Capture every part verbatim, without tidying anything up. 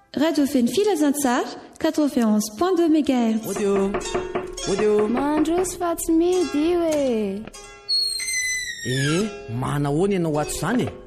Radio Feny Filazantsara quatre-vingt-onze point deux mégahertz. Audio. Audio. Mandroso fa tsy medy io e. Eh, manahoana ianao ato zany e?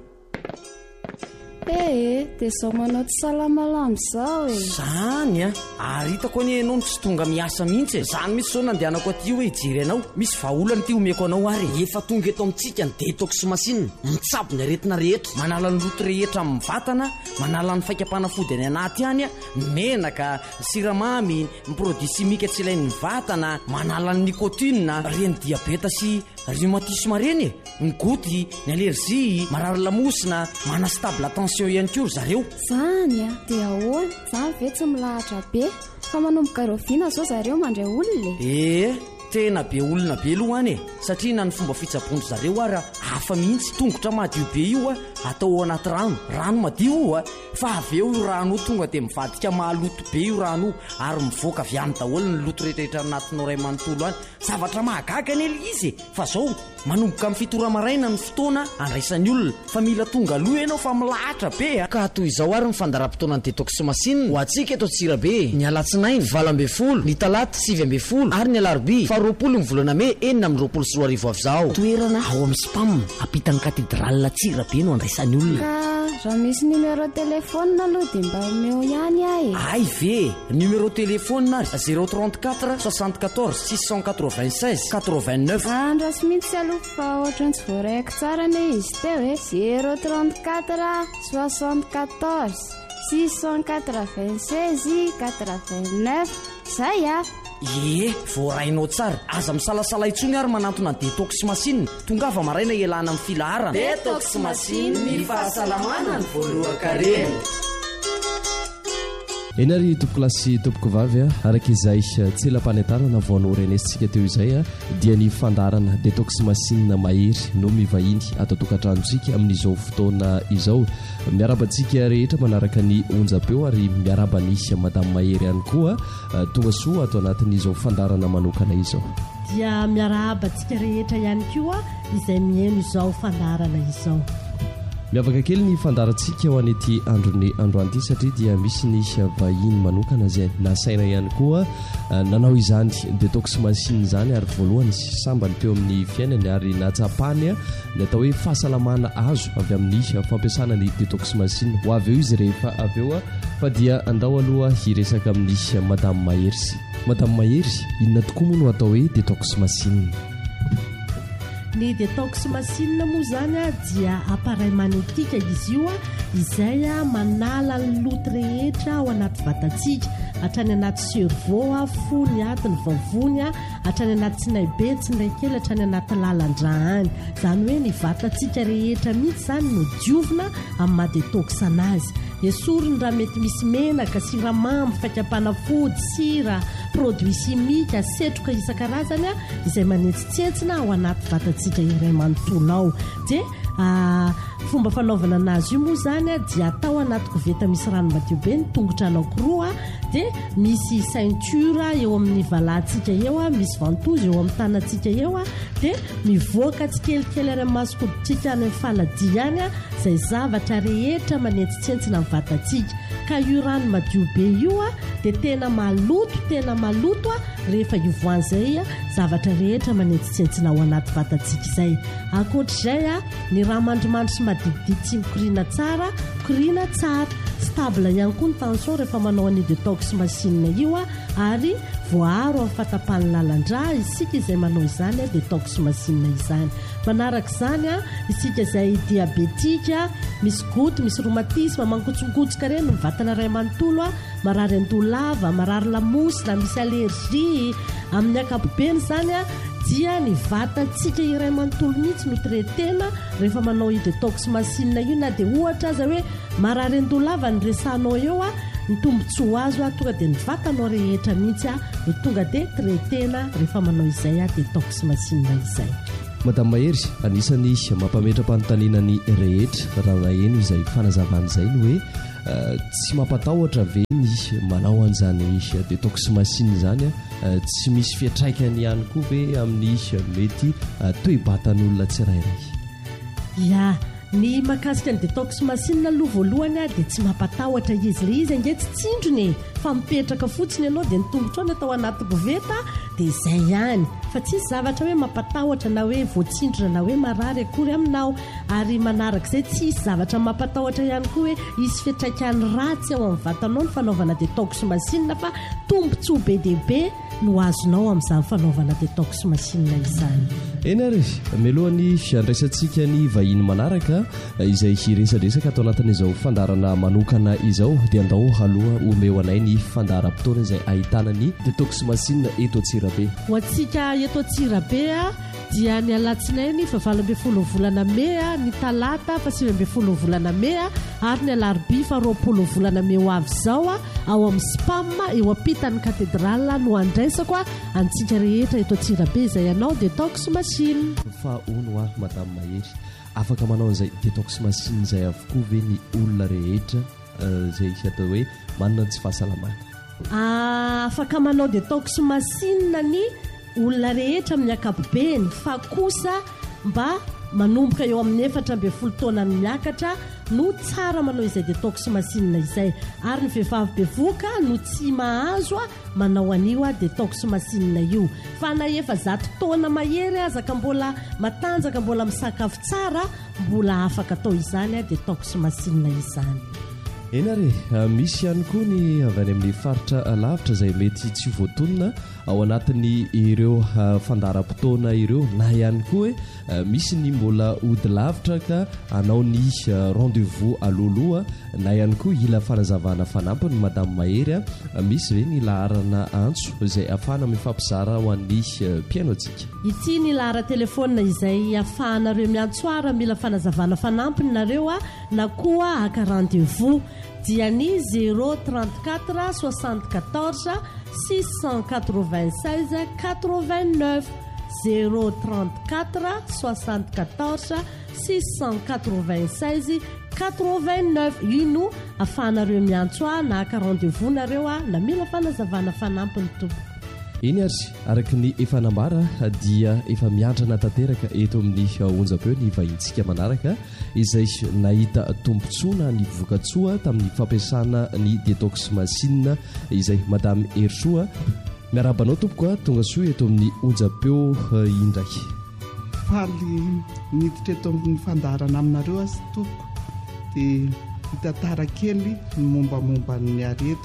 Eh, dia zao manao tsy salamalamo zao e. Zany a, ary hitako anie ianao no tsy tonga miasa mihitsy e. Zany mihitsy zao nandehanako aty hoe hijery anao. Misy vahaolana ty omeko anao ary. Efa tonga eto amintsika ny detox machine, mitsabo ny aretina rehetra, manala ny loto rehetra amin'ny vatana, manala ny faikam-panafody any anaty any a, menaka, siramamy, ny produit simika tsy ilain'ny vatana, manala ny nicotine, reny diabeta sy rhumatisme reny e, ny goty, ny allergie, marary lamosina, mana stable attention ihany koa zareo. Zany a, dia ahoana? Zany ve tsy milahatra be? Fa manomboka roviana zao zareo mandray olona e. Eh, tena be olona be aloha any e, satria na ny fomba fitsaboana zareo ary hafa mihitsy. Tongotra madio be io a atao anaty rano, rano madio io a, fa avy eo io rano tonga dia mivadika mahaloto be io rano ary mivoaka avy any daholo ny loto rehetrarehetra anatinao ray manontolo any. Zavatra mahagaga ny izy, fa zao manomboka amin'ny fito ora maraina ny fotoana andraisan'ny olona, fa mila tonga aloha ianao fa milahatra be a. Ka toy izao ary ny fandaram-potoana ny detox machine ho antsika eto Antsirabe, ny alatsinainy valo ambin'ny folo, ny talata sivy ambin'ny folo ary ny alarobia faha roapolo ny volana May enina amby roapolo sy roa arivo avy zao. Toerana ao amin'ny spam apitan'ny katedralina Antsirabe no andraisan'ny olona. Ka raha misy numéro téléphone aloha dia mba omeo ihany ahy e. Ay ve, numéro téléphone zéro trente-quatre soixante-quatorze six cent quatre-vingt-seize quatre-vingt-neuf. Andra sy mihitsy aloha fa ohatrany tsy voaraiko tsara ne izy teo e. Zéro trente-quatre soixante-quatorze six cent quatre-vingt-seize quatre-vingt-neuf. Zay a. Ie, voarainao tsara. Aza misalasala itsony ary manantona ny detox machine. Tongava maraina ialana amin'ny filaharana. Detox machine, ny fahasalamana ny voalohan-karena. Eny ary tompoko lasy tompoko vavy a, arak'izay tsy ela-panetarana voanao renesitsika teo izay a, dia ny fandarana detox machine mahery no mivahiny ato tokantranontsika amin'izao fotoana izao. Miarabantsika rehetra manaraka ny onjapeo ary miarabany madame mahery ihany koa tonga soa ato anatin'izao fandarana manokana izao. Dia miarabantsika rehetra ihany koa izay mihaino izao fandarana izao. Miavaka kely ny fandarantsika ho an'ity androny androany ity satria dia misy ny vahiny manokana izay nasaina ihany koa nanao izany detox machine izany ary voalohany sy sambany teo amin'ny fiainany ary natsapany ny atao hoe fahasalamana azo avy amin'ny fampiasana ny detox machine. Ho avy eo izy rehefa avy eo fa dia andao aloha hiresaka amin'ny madame Mahery. Madame Mahery, inona tokoa moa no atao hoe detox machine? Ny detox machine moa zany a dia appareil magnétique izy io a, izay a manala ny loto rehetra ao anaty vatantsika, hatrany anaty cerveau a, fony ato ny vavony a, hatrany anaty tsinaibe tsinaikely, hatrany anaty lalan-dra any. Zany hoe ny vatantsika rehetra mihitsy zany no diovina amin'ny maha-detox anazy. Esoriny raha mety misy menaka, siramamy, faikam-panafody, sira, produit simika, setroka isan-karazany a, izay manetsitsetsina ao anaty vatantsika iray manontolo ao. Dia ah, fomba fanaovana anazy io moa zany a, dia atao anaty koveta misy rano madio be ny tongotra anankiroa, dia misy ceinture eo amin'ny valantsika eo a, misy ventouse eo amin'ny tanantsika eo a, dia mivoaka tsikelikely ary masokoditsika any amin'ny faladia any a, izay zavatra rehetra manetsitsentsina amin'ny vatantsika. Ka io rano madio be io a, dia tena maloto, tena maloto a, rehefa ivoan'izay a, zavatra rehetra manetsitsentsina ao anaty vatantsika izay. Ankoatr'izay a, ny raha mandrimandry sy madididity tsy mikoriana tsara, koriana tsara. Stable ihany koa ny tension rehefa manao ny detox machine io a, ary voaro amin'ny fatapan'ny lalan-dra isika izay manao izany a detox machine izany. Manaraka izany a, isika izay diabetika, misy goty, misy rhumatisme, mankotsonkotsika reny ny vatana ray manontolo a, marary andolava, marary lamosina, misy allergie, amin'ny ankapobeny izany a, dia ny vatantsika iray manontolo mihitsy no tretena rehefa manao i detox machine io. Na dia ohatra aza hoe marary andolava ny resanao eo a, ny tombotsoa azo a, tonga dia ny vatanao rehetra mihitsy a no tonga dia tretena rehefa manao izay a detox machine izay. Madame Mahery, anisany mampametra-panontaniana ny rehetra raha eno izay fanazavana izay ny hoe uh, tsy mampatahotra ve ny manao an'izany detox machine izany uh, tsy misy fiatraikany ihany koa ve amin'ny mety uh, toe-batan'olona tsirairay? Ya, ny mahakasika ny detox machine aloha voalohany a dia tsy mampatahotra izy le izy ange tsy tsindrony fa mipetraka fotsiny ianao dia nitongotra ao atao anaty koveta dia izay ihany fa tsisy zavatra hoe mampatahotra na hoe voatsindrona na hoe marary akory aminao ary manarak'izay tsisy zavatra mampatahotra ihany koa hoe isy fiantraikany ratsy ao amin'ny vatanao ny fanaovana detox machine fa tombontsoa be dia be no azonao amin'izany fanaovana detox machine izany. Eny ary mialohan'ny fiandraisantsika ny vahiny manaraka izay hiresadresaka atao anatin'izao fandarana manokana izao dia andao aloha omeo anay ny fandaram-potoana izay ahitana ny detox machine eto Antsirabe. Ho antsika eto Antsirabe a dia ny alatsinainy fa valo ambin'ny folo volana May a, ny talata fa sivy ambin'ny folo volana May a, ary ny alarobia fa roapolo volana May ho avy izao a ao amin'ny Spam eo ampitan'ny katedrala no andraisako a antsika rehetra eto Antsirabe izay ianao detox machine. Fa ono a madame Mahery afaka manao an'izay detox machine izay avokoa ve ny olona rehetra izay atao hoe manana tsy fahasalamana? Afaka manao detox machine ny olona rehetra amin'ny ankapobeny fa kosa mba manomboka eo amin'ny efatra ambin'ny folo taona ny miakatra no tsara manao izay detox machine izay ary ny vehivavy bevoka no tsy mahazo a manao an'io a detox machine io fa na efa zato taona mahery aza ka mbola matanjaka mbola misakafo tsara mbola afaka atao izany a detox machine izany. Eny ary misy ihany koa ny avy any amin'ny faritra lavitra izay mety tsy voatonona ao anatin'ny ireo fandaram-potoana ireo na ihany koa hoe misy ny mbola ody lavitra ka anao ny rendez-vous alohaloha na ihany koa ila fanazavana fanampiny madame Mahery a misy ve ny laharana antso izay ahafahana mifampizara ho an'ny mpiaino antsika. Ity ny lahara telefona izay ahafahanareo miantsoara mila fanazavana fanampiny nareo a na koa aka rendez-vous dia ny zéro trente-quatre soixante-quatorze six cent quatre-vingt-seize quatre-vingt-neuf zéro trente-quatre soixante-quatorze six cent quatre-vingt-seize quatre-vingt-neuf ino ahafahanareo miantsoa na aka rendez-vous nareo a na mila fanazavana fanampiny tompo. Eny ary araka ny efa nambara dia efa miandrana tanteraka eto amin'ny onjam-peo ny vahintsika manaraka izay nahita tombontsoa ny vokatsoa tamin'ny fampiasana ny detox machine izay madame Ersoa. Miarabanao tompoka tonga soa eto amin'ny onjam-peo indray. Faly niditra eto amin'ny fandarana aminareo azy tompoko dia mitantara kely ny mombamomba ny areto.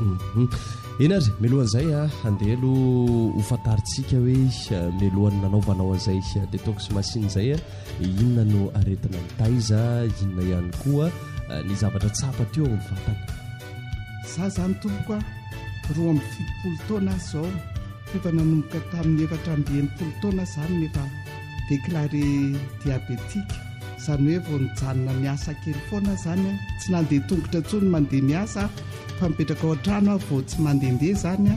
Eny ary milohan'izay a andelo ho fantaritsika hoe milohany nanaovanao an'izay detox machine izay a inona no aretina ny taiza, inona ihany koa ny zavatra tsapa teo amin'ny vatana. Za zany tompoko a roa amby fitopolo taona zao efa nanomboka tamin'ny efatra amby enimpolo taona zany nefa déclaré diabétique zany hoe vao nijanona miasa kely foana zany a tsy nandeha tongotra intsony mandeha miasa fa mipetraka ao an-trano a vao tsy mandehandeha zany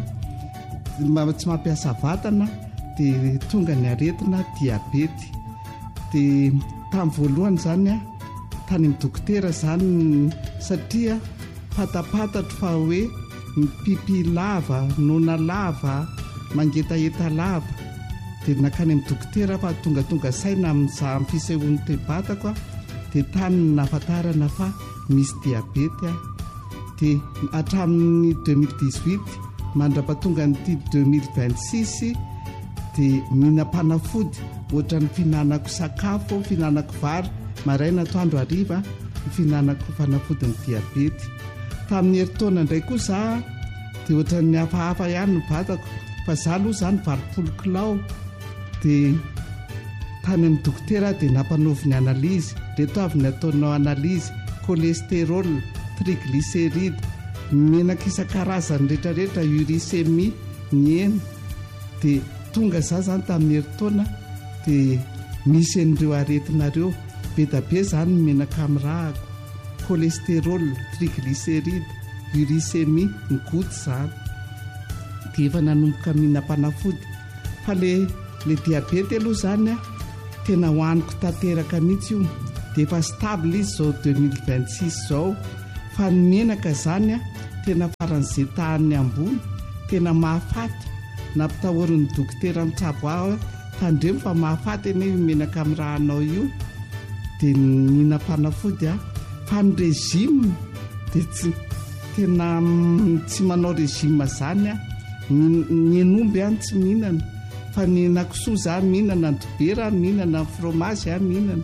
a tsy mampiasa vatana dia tonga ny aretina diabety dia tamin'ny voalohany zany a tany amin'ny dokotera zany satria patapatatro fa hoe pipi lava, nona lava, mangetaeta lava dia nakany amin'ny dokotera fa tonga tonga saina amin'ny fisehoan'ny te-batako dia tany nahafantarana fa misy diabety a dia hatramin'ny deux mille dix-huit mandrapatonga nyity deux mille vingt-six dia mihinam-panafody ohatra ny fihinanako sakafo, fihinanako vary maraina atoandro hariva ny fihinanako fanafody ny diabety. Tamin'ny herintaona indray koa za dia ohatra ny hafahafa ihany ny vatako fa za aloha zany valopolo kilao dia tany amin'ny dokotera dia nampanaovy ny analizy reto avy ny ataonao analizy cholestérol, triglycéride, menaka isan-karazany rehetrarehetra, uricémie, ny hena dia tonga za zany tamin'ny herintaona dia misy an'ireo aretinareo be da be zany menaka amin'ny rahako cholestérol, triglycéride, uricémie, ny goty zany dia efa nanomboka mihinam-panafody fa le le diabety aloha zany a tena hoaniko tanteraka mihitsy io dia efa stable izy zao deux mille vingt-six zao fa ny menaka zany a tena faran'izay tahany ambony tena mahafaty nampitahorin'ny dokotera mitsabo aho tandremo fa mahafaty eny menaka amin'ny raha anao io dia ninam-panafody a fa ny régime dia tsy tena tsy manao régime zany a ny enomby any tsy mihinana fa ny nakisoa za mihinana ny dobera mihinana fromage a mihinana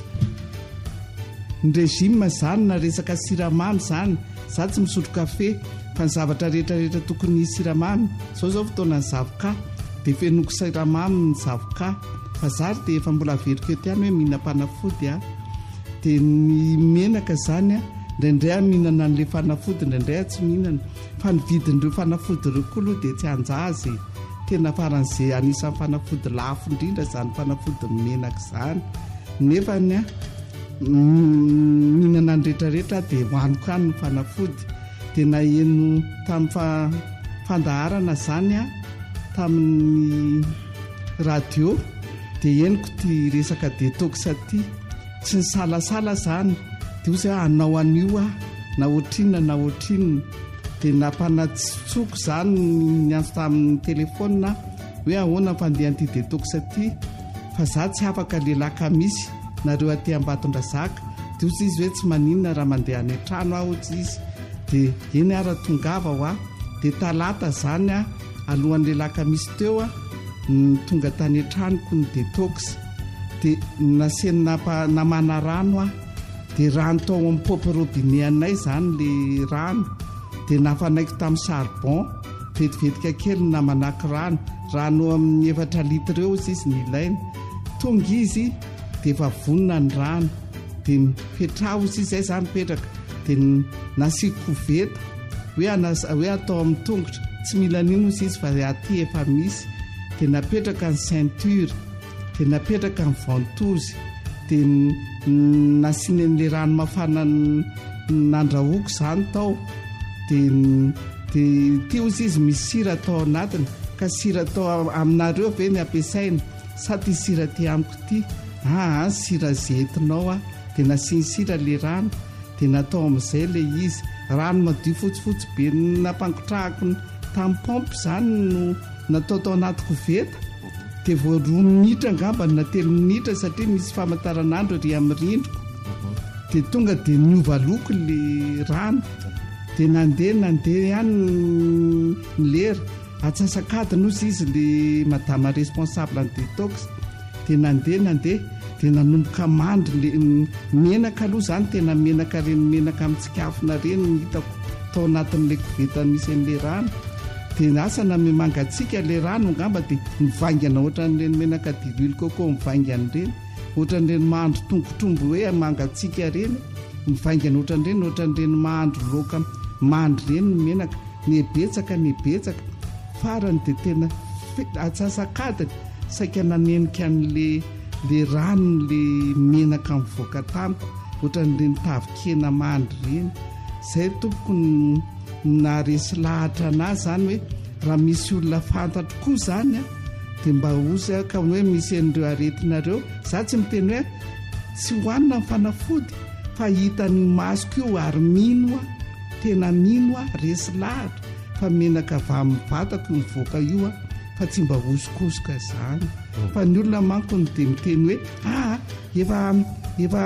ny régime zany na resaka siramamy zany za tsy misotro kafe fa ny zavatra rehetrarehetra tokony siramamy zao zao fotoana ny zavoka dia fenoko siramamy ny zavoka fa zary dia efa mbola averiko eo tiany hoe mihinam-panafody a dia ny menaka zany a indraindray mihinana n'la fanafody indraindray tsy mihinana fa ny vidin'ireo fanafody ireo koa aloha dia tsy anjazy tena faran'izay anisan'ny fanafody lafo indrindra zany fanafody menaka zany nefany a mihinana ny rehetrarehetra dia hoaniko any ny fanafody dia na eno tamin'ny fandaharana zany a tamin'ny radio dia eniko ty resaka détox ty tsy ny salasala zany dia ozy anao anio a na ohatrinona na ohatrinona dia nampanatsitsoko zany ny antso tamin'ny telefona hoe ahoana fandeha ty détox ty fa za tsy afaka lehilahy kamisy nareo aty Ambatondrazaka dia ozy izy hoe tsy maninona raha mandeha any an-trano aho ozy izy dia eny ara tongava ho a dia talata zany a alohan'ny lehilahy kamisy teo a ny tonga tany an-tranoko ny détox dia nasena namana rano a dia rano tao amin'ny popy robinet anay zany le rano dia nafanaiko tamin'ny charbon vetivetika kely namanako rano rano amin'ny efatra litra eo izy izy ny ilaina tonga izy dia efa vonona ny rano dia mipetraho izy izay zany mipetraka dia nasiako koveta hoe hoe atao amin'ny tongotra tsy mila nino izy izy fa aty efa misy dia napetraka ny ceinture dia napetraka ny ventouse dia nasiany an'la rano mafana nandrahoako zany tao dia dia teo izy izy misy sira tao anatiny ka sira tao aminareo ve ny ampiasaina sa ty sira ty amiko ty aa sira zetinao a dia nasiany sira le rano dia natao amin'izay le izy rano madio fotsifotsy be nampangotrahako tamin'ny pompe zany no natao tao anaty koveta dia vo roa minitra angambany na telo minitra satria misy famantaranandro ry amin'ny rindriko dia tonga dia niova loko le rano dia nandeha nandeha ihany ny lera atsasakadiny ozy izy le madama responsable ny détox dia nandeha nandeha dia nanomboka mandry le menaka aloha zany tena menaka reny menaka mitsikafona reny ny hitako tao anatin'la koveta misy an'la rano dia asana mangatsika le rano angamba dia mivaingana ohatran'ireny menaka diluile coco mivaingana ireny ohatran'ireny mahandro tongotrombo hoe mangatsika reny mivaingana ohatran'ireny ohatran'ireny mahandro loka mahandro ireny ny menaka ny betsaka ny betsaka farany dia tena atsasakadiny saika nanenika an'le le rano le menaka mivoaka tamiko ohatran'ireny tavikena mahandro ireny zay tompoko naresy lahatra anazy zany hoe raha misy olona fantatro koa zany a dia mba ozy ka hoe misy an'ireo aretinareo za tsy miteny hoe tsy hohanina ny fanafody fa hitany masoko io ary mino a tena mino a resy lahatra fa menaka avy amin'ny vatako mivoaka io a fa tsy mba osokosoka zany fa ny olona manko ny dia miteny hoe a efa efa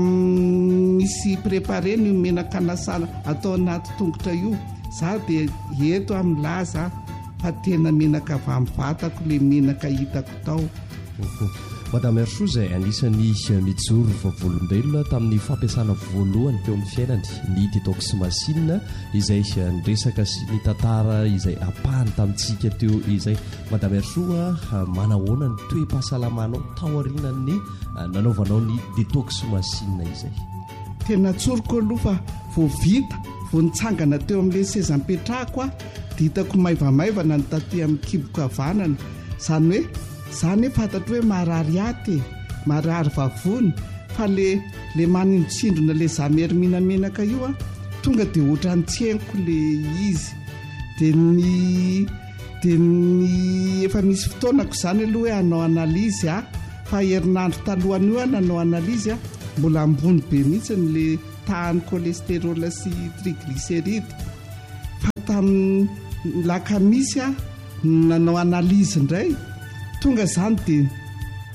misy préparé ny menaka nasana atao anaty tongotra io za dia eto amin'ny laza fa tena menaka avy amin'ny vatako le menaka hitako tao madame Erso izay anisany mijoro vavolombelona tamin'ny fampiasana voalohany teo amin'ny fiainany ny détox machine izay niresaka sy ny tantara izay apahany tamintsika teo izay madame Erso manahoana ny toe-pahasalamanao tao aorianany nanaovanao ny détox machine izay tena tsoroko aloha fa vo vita vo nitsangana teo amin'le sezam-petrahako a dia hitako maivamaivana ny taty amin'ny kiboka havanana zany hoe zany hoe fantatro hoe marary aty marary vavony fa le le manintsindrona le zamery minamenaka io a tonga dia ohatra ny tseniko le izy dia ny dia ny efa misy fotoanako zany aloha hoe hanao analizy a fa herinandro talohany io a nanao analizy a mbola ambony be mihitsy le tahany cholestérol sy triglycéride fa tamin'ny lakamisy a nanao analizy indray tonga zany dia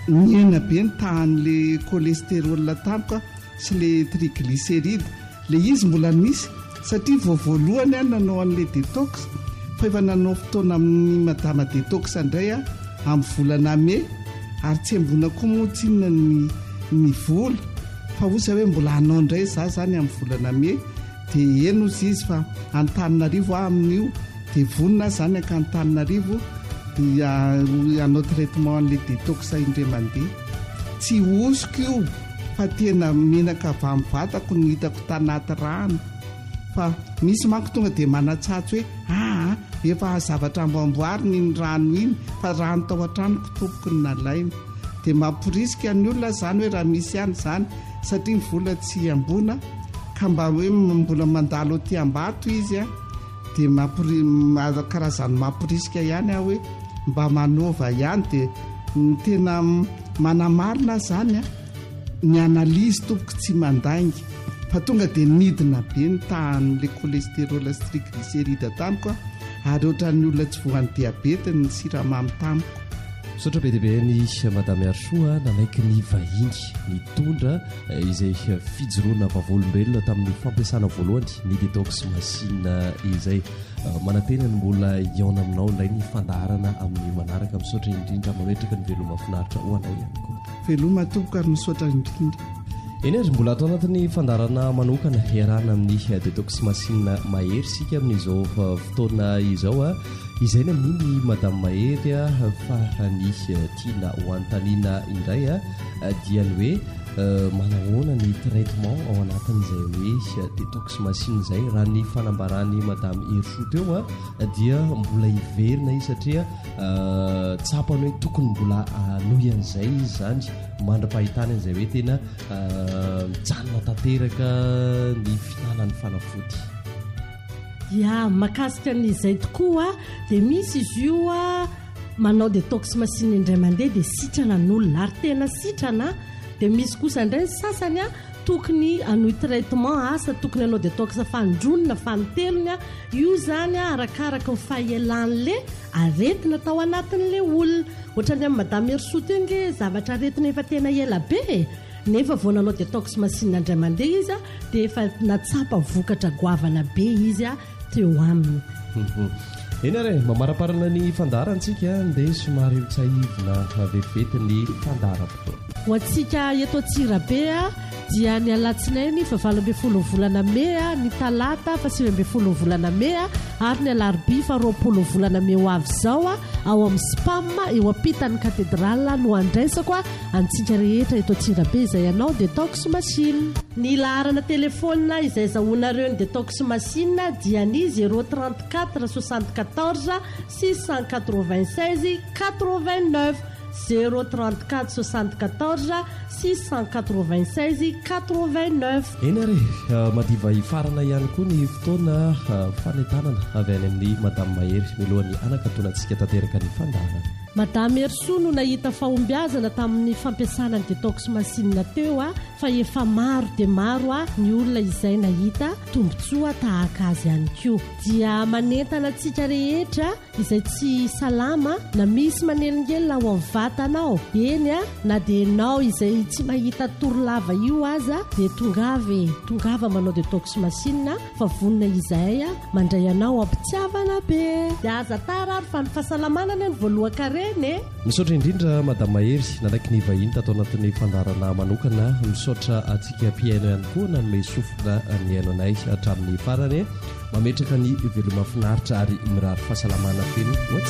niena be ny tahan'la cholestérol tamiko sy le triglycéride le izy mbola nisy satria voavoalohany a nanao an'la détox fa efa nanao fotoana amin'ny madama détox indray a amin'ny volana me ary tsy ambona koa moatsinona ny ny vola fa osa hoe mbola hanao indray za zany amin'ny volana me dia eno izy izy fa Antananarivo a amin'io dia vonina zany aka Antananarivo dia hanao traitement an'la détox indray mandeha tsy osiko io fa tena menaka avy amin'ny vatako ny hitako tanaty rano fa misy manko tonga dia manatsatso hoe ah efa zavatra amboamboariny ny rano iny fa rano tao an-tranoko tompoko ny nalaina dia mamporisika ny olona zany hoe raha misy ihany zany satria ny vola tsy ambona ka mba hoe mbola mandalo aty ambato izy a dia mampori- karazany mamporisika ihany ah hoe mba manova ihany dia tena manamarina zany a ny analizy tompoko tsy mandainga fa tonga dia nidina be ny tahan'la cholestérol sy triglycéride tamiko ary ohatran'ny olona tsy voan'ny diabeta ny siramamy tamiko. Sotra be dia be ny madame Arsoa nanaiky ny vahiny nitondra izay fijoroana vavolombelona tamin'ny fampiasana voalohany ny détox machine izay manantena ny mbola iaona aminao ilay ny fandaharana amin'ny manaraka misaotra indrindra mametraka ny veloma finaritra ho anao ihany koa. Veloma tompoko ary misaotra indrindra. Eny ary mbola atao anatin'ny fandarana manokana hiarahana amin'ny détox machine mahery sika amin'izao fotoana izao a izay ny amin'iny madame Mahery farany tiana ho antaniana indray a dia ny hoe manahoana ny traitement ao anatin'izay hoe détox machine izay raha ny fanambarany madame Erso teo a dia mbola hiverina izy satria tsapany hoe tokony mbola anoyan'izay izy zany mandra-pahitana izay hoe tena mijanona tanteraka ny finanan'ny fanafody. Ya makasika n'izay tokoa dia misy izy io a manao détox machine indray mandeha dia sitrana n'olona ary tena sitrana dia misy kosa indray ny sasany a tokony anoy traitement asa tokony hanao détox fandronina fantelony a io zany a arakaraka ny fahaelan'le aretina tao anatin'le olona ohatrany amin'ny madame Erso tenge zavatra aretina efa tena ela be nefa vao nanao détox machine indray mandeha izy a dia efa natsapa vokatra goavana be izy a teo aminy. Eny ary mamaraparana ny fandarantsika dia somary tsahivina vetivety ny fandaram-potoana. Ho antsika eto Antsirabe a dia ny alatsinainy fa valo ambin'ny folo volana Mea, ny talata fa sivy ambin'ny folo volana Mea ary ny alarobia fa roapolo volana Mea ho avy izao a ao amin'ny Spam eo ampitan'ny katedrala no andraisako a antsika rehetra eto Antsirabe izay ianao détox machine. Ny laharana telefônina izay zahoanareo ny détox machine dia ny zéro trente-quatre soixante-quatorze six cent quatre-vingt-seize quatre-vingt-neuf zéro trente-quatre soixante-quatorze six cent quatre-vingt-seize quatre-vingt-neuf. Eny ary madiva hifarana ihany koa ny fotoana fanentanana avy any amin'ny madame Mahery milohan'ny anakatonantsika tanteraka ny fandarana. Madame Erso no nahita fahombiazana tamin'ny fampiasana ny détox machine teo a fa efa maro dia maro a ny olona izay nahita tombotsoa tahaka azy ihany koa dia manentana antsika rehetra izay tsy salama na misy manelingelina ao amin'ny vatanao eny a na dia ianao izay tsy mahita torolava io aza dia tongave tongava manao détox machine fa vonina izay a mandray anao ampitiavana be dia aza tara ary fa ny fahasalamana ny voalohan-kare. Misaotra indrindra madame Mahery nanaiky ny vahiny tato anatin'ny fandarana manokana misaotra atsika mpiaino ihany koa nanome sofina ny aino anay hatramin'ny farany mametraka ny veloma finaritra ary mirary fahasalamana feno.